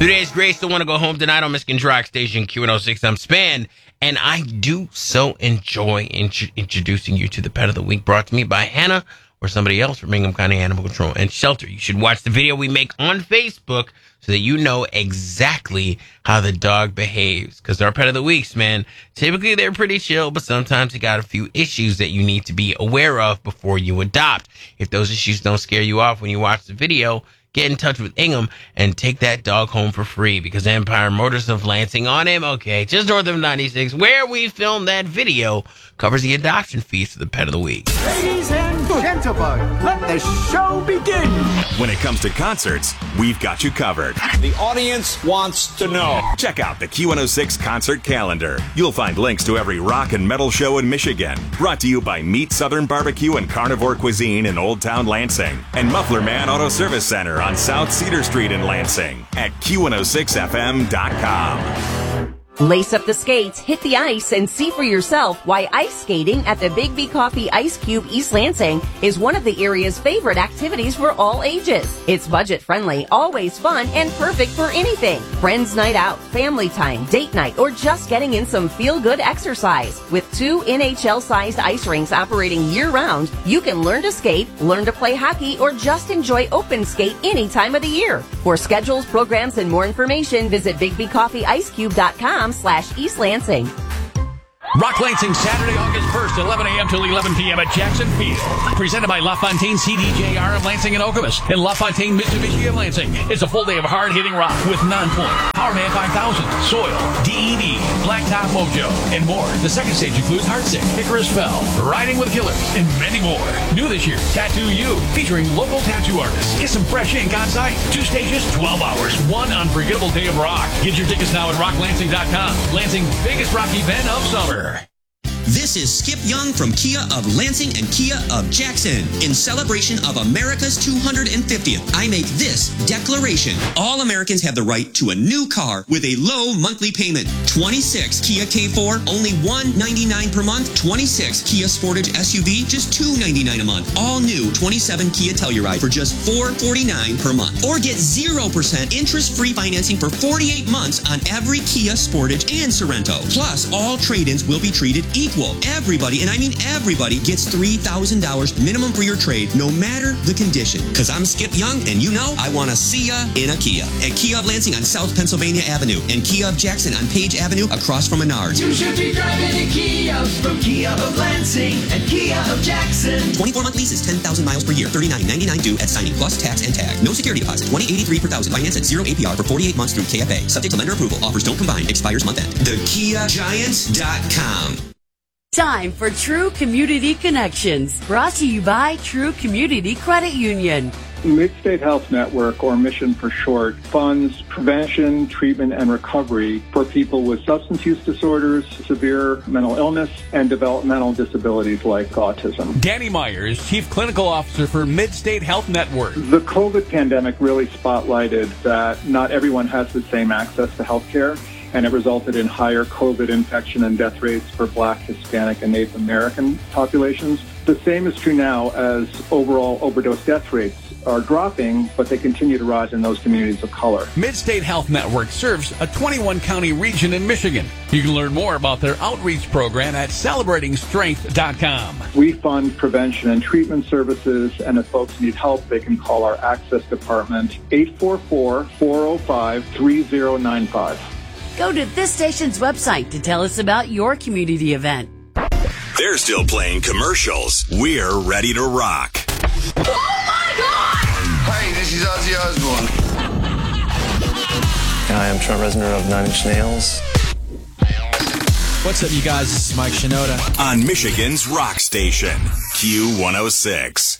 Today's Grace still want to go home tonight on Michigan's Rock Station Q106. I'm Span, and I do so enjoy introducing you to the Pet of the Week, brought to me by Hannah or somebody else from Bingham County Animal Control and Shelter. You should watch the video we make on Facebook so that you know exactly how the dog behaves. Because our Pet of the Weeks, man, typically they're pretty chill, but sometimes they got a few issues that you need to be aware of before you adopt. If those issues don't scare you off when you watch the video, get in touch with Ingham and take that dog home for free, because Empire Motors of Lansing on MLK, just north of 96, where we filmed that video, covers the adoption fees for the Pet of the Week. Ladies and gentlemen, let the show begin. When it comes to concerts, we've got you covered. The audience wants to know. Check out the Q106 concert calendar. You'll find links to every rock and metal show in Michigan. Brought to you by Meat Southern Barbecue and Carnivore Cuisine in Old Town Lansing. And Muffler Man Auto Service Center on South Cedar Street in Lansing at Q106FM.com. Lace up the skates, hit the ice, and see for yourself why ice skating at the Big B Coffee Ice Cube East Lansing is one of the area's favorite activities for all ages. It's budget-friendly, always fun, and perfect for anything. Friends night out, family time, date night, or just getting in some feel-good exercise. With 2 NHL-sized ice rinks operating year-round, you can learn to skate, learn to play hockey, or just enjoy open skate any time of the year. For schedules, programs, and more information, visit BigBCoffeeIceCube.com/East Lansing. Rock Lansing, Saturday, August 1st, 11 a.m. till 11 p.m. at Jackson Field. Presented by LaFontaine CDJR of Lansing and Okemos and LaFontaine Mitsubishi of Lansing. It's a full day of hard-hitting rock with Nonpoint, Powerman 5000, Soil, DED, Blacktop Mojo, and more. The second stage includes Heartsick, Icarus Fell, Riding with Killers, and many more. New this year, Tattoo You, featuring local tattoo artists. Get some fresh ink on site. 2 stages, 12 hours, one unforgettable day of rock. Get your tickets now at rocklansing.com. Lansing's biggest rock event of summer. This is Skip Young from Kia of Lansing and Kia of Jackson. In celebration of America's 250th, I make this declaration. All Americans have the right to a new car with a low monthly payment. 26 Kia K4, only $199 per month. 26 Kia Sportage SUV, just $299 a month. All new 27 Kia Telluride for just $449 per month. Or get 0% interest-free financing for 48 months on every Kia Sportage and Sorento. Plus, all trade-ins will be treated equal. Everybody, and I mean everybody, gets $3,000 minimum for your trade, no matter the condition. Because I'm Skip Young, and you know I want to see ya in a Kia. At Kia of Lansing on South Pennsylvania Avenue, and Kia of Jackson on Page Avenue across from Menards. You should be driving a Kia from Kia of Lansing and Kia of Jackson. 24-month lease is 10,000 miles per year. $39.99 due at signing, plus tax and tag. No security deposit. $20.83 per thousand. Finance at 0 APR for 48 months through KFA. Subject to lender approval. Offers don't combine. Expires month end. TheKiaGiant.com. Time for True Community Connections, brought to you by True Community Credit Union. Mid-State Health Network, or Mission for short, funds prevention, treatment, and recovery for people with substance use disorders, severe mental illness, and developmental disabilities like autism. Danny Myers, Chief Clinical Officer for Mid-State Health Network. The COVID pandemic really spotlighted that not everyone has the same access to health care, and it resulted in higher COVID infection and death rates for Black, Hispanic, and Native American populations. The same is true now as overall overdose death rates are dropping, but they continue to rise in those communities of color. Mid-State Health Network serves a 21-county region in Michigan. You can learn more about their outreach program at celebratingstrength.com. We fund prevention and treatment services, and if folks need help, they can call our Access Department, 844-405-3095. Go to this station's website to tell us about your community event. They're still playing commercials. We're ready to rock. Oh my God! Hi, this is Ozzy Osbourne. Hi, I'm Trent Reznor of Nine Inch Nails. What's up, you guys? This is Mike Shinoda. On Michigan's rock station, Q106.